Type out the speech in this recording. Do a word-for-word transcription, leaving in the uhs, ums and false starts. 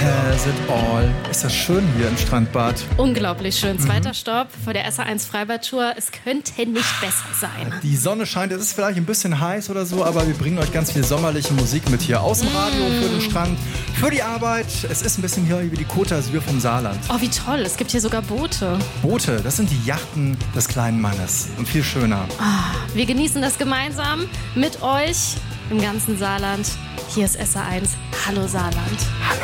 has it all. Ist das schön hier im Strandbad. Unglaublich schön. Zweiter mhm. Stopp vor der S A eins Freibad-Tour. Es könnte nicht besser sein. Die Sonne scheint, es ist vielleicht ein bisschen heiß oder so, aber wir bringen euch ganz viel sommerliche Musik mit hier aus dem Radio für den Strand, für die Arbeit. Es ist ein bisschen hier wie die Côte d'Azur vom Saarland. Oh, wie toll. Es gibt hier sogar Boote. Boote, das sind die Yachten des kleinen Mannes. Und viel schöner. Oh, wir genießen das gemeinsam mit euch im ganzen Saarland. Hier ist S A eins. Hallo Saarland. Hallo